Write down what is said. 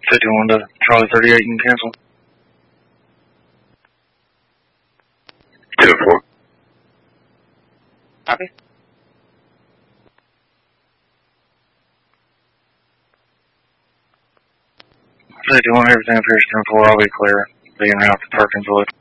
51 to Charlie 38, you can cancel. 10-4. Copy. 51, everything appears 10-4, I'll be clear. Being out to Perkinswood.